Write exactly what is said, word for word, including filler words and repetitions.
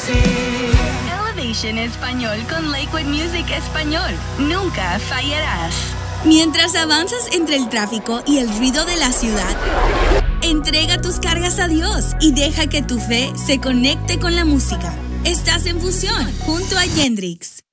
Elevation Español con Lakewood Music Español. Nunca fallarás. Mientras avanzas entre el tráfico y el ruido de la ciudad, entrega tus cargas a Dios y deja que tu fe se conecte con la música. Estás en fusión junto a Gendrix.